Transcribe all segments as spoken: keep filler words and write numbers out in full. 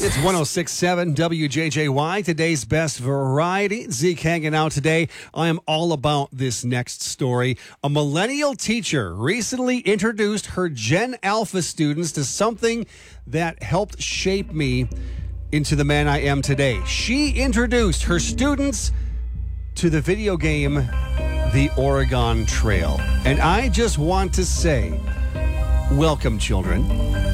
It's one oh six point seven W J J Y, today's best variety. Zeke hanging out today. I am all about this next story. A millennial teacher recently introduced her Gen Alpha students to something that helped shape me into the man I am today. She introduced her students to the video game The Oregon Trail. And I just want to say, welcome, children.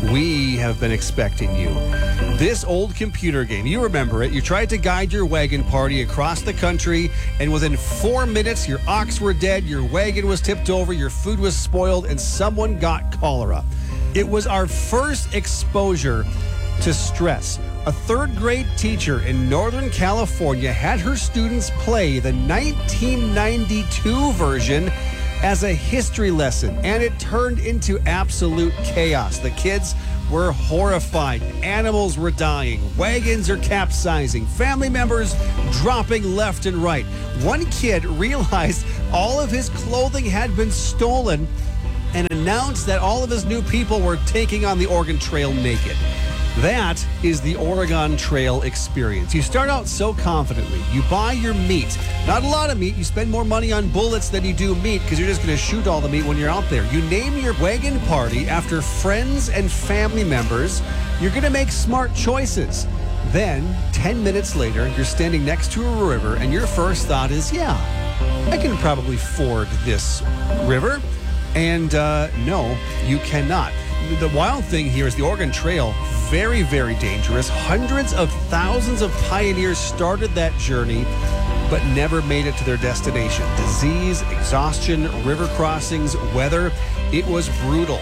We have been expecting you. This old computer game, you remember it. You tried to guide your wagon party across the country, and within four minutes, your ox were dead, your wagon was tipped over, your food was spoiled, and someone got cholera. It was our first exposure to stress. A third grade teacher in Northern California had her students play the nineteen ninety-two version as a history lesson, and it turned into absolute chaos. The kids were horrified. Animals were dying. Wagons are capsizing. Family members dropping left and right. One kid realized all of his clothing had been stolen and announced that all of his new people were taking on the Oregon Trail naked. That is the Oregon Trail experience. You start out so confidently. You buy your meat. Not a lot of meat. You spend more money on bullets than you do meat because you're just going to shoot all the meat when you're out there. You name your wagon party after friends and family members. You're going to make smart choices. Then, ten minutes later, you're standing next to a river and your first thought is, yeah, I can probably ford this river. And uh, no, you cannot. The wild thing here is the Oregon Trail, very, very dangerous. Hundreds of thousands of pioneers started that journey, but never made it to their destination. Disease, exhaustion, river crossings, weather, it was brutal.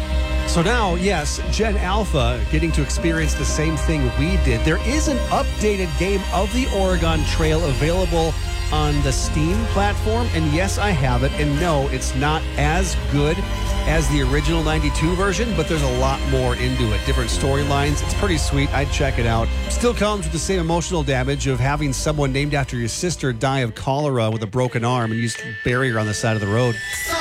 So now, yes, Gen Alpha getting to experience the same thing we did. There is an updated game of the Oregon Trail available on the Steam platform, and yes, I have it, and no, it's not as good as the original ninety-two version, but there's a lot more into it. Different storylines. It's pretty sweet. I'd check it out. Still comes with the same emotional damage of having someone named after your sister die of cholera with a broken arm and you just bury her on the side of the road.